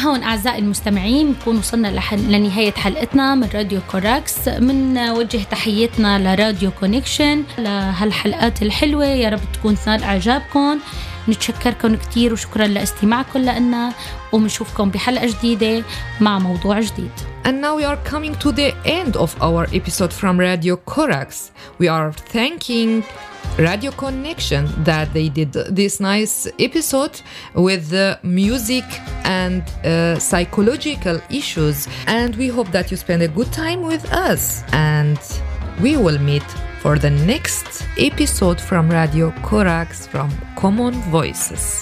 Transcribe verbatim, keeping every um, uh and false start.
ولهون أعزائي المستمعين نكون وصلنا لحل... لنهاية حلقتنا من راديو كوراكس. من وجه تحياتنا لراديو كونيكشن لهالحلقات الحلوة، يا رب تكون تنال إعجابكم. نتشكركم كتير وشكرا لاستماعكم لنا، ومنشوفكم بحلقة جديدة مع موضوع جديد. And now we are coming to the end of our episode from Radio Corax. We are thanking Radio Connection that they did this nice episode with the music and uh, psychological issues. And we hope that you spend a good time with us. And we will meet for the next episode from Radio Corax from Common Voices.